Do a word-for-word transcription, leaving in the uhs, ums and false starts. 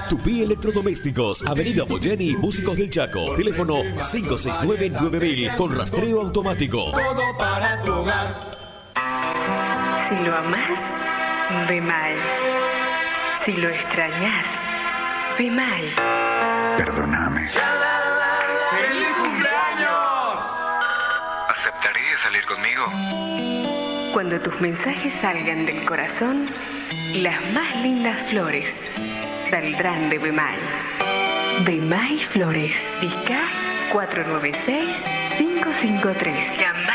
Tupí Electrodomésticos, Avenida Boyeni, Músicos del Chaco. Teléfono cinco seis nueve nueve mil con rastreo automático. Todo para tu hogar. Si lo amás, ve mal. Si lo extrañas, ve mal. Perdóname. ¡Feliz cumpleaños! ¿Aceptarías salir conmigo? Cuando tus mensajes salgan del corazón, las más lindas flores saldrán de Bemay. Bemay Flores, Vizca cuatro nueve seis cinco cinco tres. Jamás